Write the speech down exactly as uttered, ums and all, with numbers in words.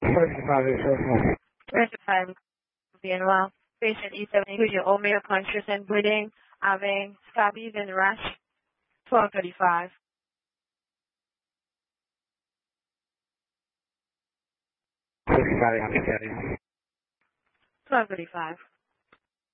seventy-five, Rectify being well. Patient E seventy, who's your omega conscious and bleeding, having scabies and rash, twelve thirty-five. sixty-five, twelve thirty-five.